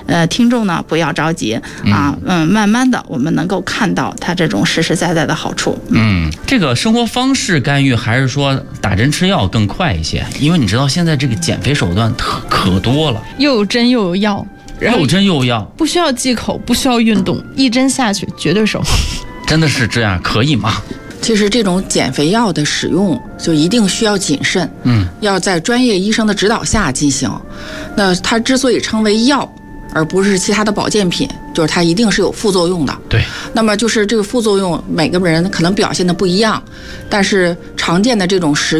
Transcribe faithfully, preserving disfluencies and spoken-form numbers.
呃，听众呢不要着急啊，嗯，慢慢的我们能够看到它这种实实在在的好处。 嗯，这个生活方式干预还是说打针吃药更快一些？因为你知道现在这个减肥手段可可多了， 又有针又有药， 又针又药， 不需要忌口，不需要运动，一针下去绝对瘦。 真的是这样，可以吗？ 其实这种减肥药的使用就一定需要谨慎， 嗯， 要在专业医生的指导下进行。那它之所以称为药，而不是其他的保健品，就是它一定是有副作用的。 对。 那么就是这个副作用，每个人可能表现的不一样，但是常见的这种食